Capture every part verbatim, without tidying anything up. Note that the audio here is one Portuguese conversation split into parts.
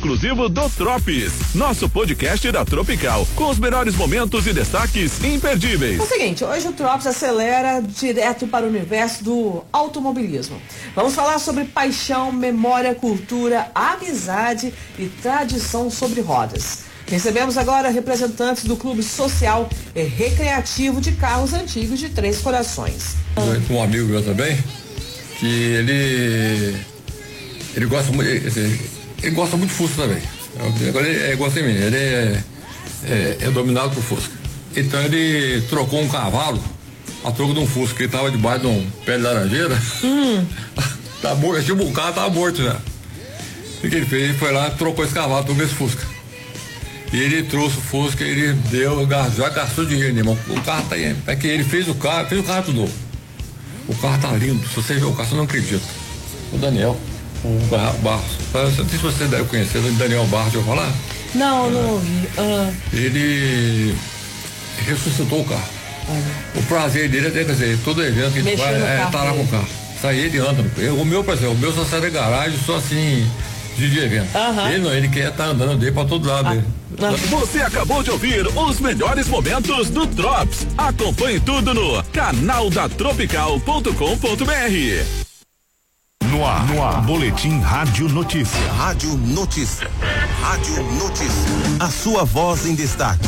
exclusivo do Tropes, nosso podcast da Tropical, com os melhores momentos e destaques imperdíveis. É o seguinte, hoje o Tropes acelera direto para o universo do automobilismo. Vamos falar sobre paixão, memória, cultura, amizade e tradição sobre rodas. Recebemos agora representantes do Clube Social e Recreativo de Carros Antigos de Três Corações. Um amigo meu também, que ele ele gosta muito, ele, ele gosta muito de Fusca também. Agora ele, ele gosta de mim, ele é, é, é dominado por Fusca. Então ele trocou um cavalo a troco de um Fusca, que ele estava debaixo de um pé de laranjeira. Hum. Tá morto, tipo, o carro estava morto já. O que ele fez? Ele foi lá, trocou esse cavalo por esse Fusca. E ele trouxe o Fusca, ele deu, já gastou dinheiro, irmão. O carro tá aí, é que ele fez o carro, fez o carro de novo. O carro tá lindo, se você ver o carro, você não acredita. O Daniel, o Barros, não sei se você deve conhecer, o Daniel Barros, eu falar? Não, não ouvi. Ah. Ele ressuscitou o carro. Ah. O prazer dele é, quer dizer, todo evento que ele vai, é, tá lá com o carro. Sai ele anda. O meu, por exemplo, o meu só sai da garagem, só assim, de, de evento. Uh-huh. Ele não, ele quer estar tá andando dele pra todo lado. Ah. Você acabou de ouvir os melhores momentos do Drops. Acompanhe tudo no canal da tropical ponto com ponto br. No ar, no ar, Boletim Rádio Notícia. Rádio Notícia. Rádio Notícia. A sua voz em destaque.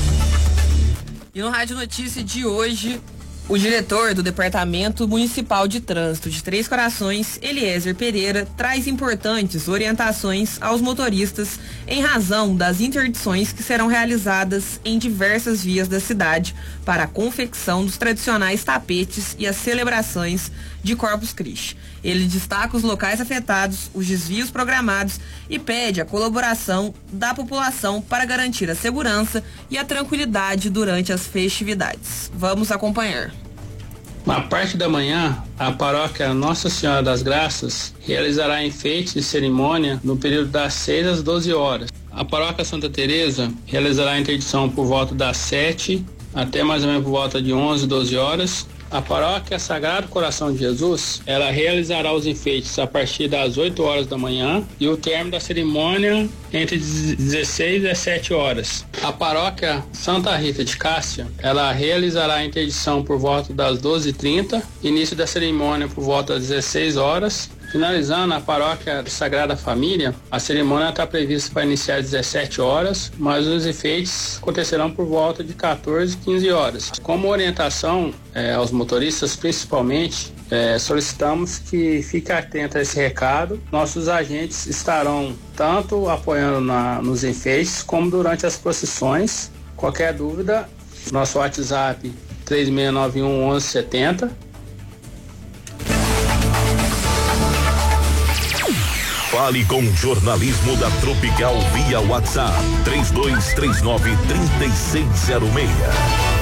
E no Rádio Notícia de hoje, o diretor do Departamento Municipal de Trânsito de Três Corações, Eliezer Pereira, traz importantes orientações aos motoristas em razão das interdições que serão realizadas em diversas vias da cidade para a confecção dos tradicionais tapetes e as celebrações de Corpus Christi. Ele destaca os locais afetados, os desvios programados e pede a colaboração da população para garantir a segurança e a tranquilidade durante as festividades. Vamos acompanhar. Na parte da manhã, a paróquia Nossa Senhora das Graças realizará enfeites de cerimônia no período das seis às doze horas. A paróquia Santa Teresa realizará a interdição por volta das sete até mais ou menos por volta de onze, doze horas. A paróquia Sagrado Coração de Jesus, ela realizará os enfeites a partir das oito horas da manhã e o término da cerimônia entre dezesseis e dezessete horas. A paróquia Santa Rita de Cássia, ela realizará a interdição por volta das doze e trinta, início da cerimônia por volta das dezesseis horas. Finalizando a paróquia Sagrada Família, a cerimônia está prevista para iniciar às dezessete horas, mas os enfeites acontecerão por volta de quatorze, quinze horas. Como orientação é, aos motoristas, principalmente, é, solicitamos que fiquem atentos a esse recado. Nossos agentes estarão tanto apoiando na, nos enfeites como durante as procissões. Qualquer dúvida, nosso WhatsApp três seis nove um, onze setenta. Fale com o jornalismo da Tropical via WhatsApp três dois três nove, três seis zero seis.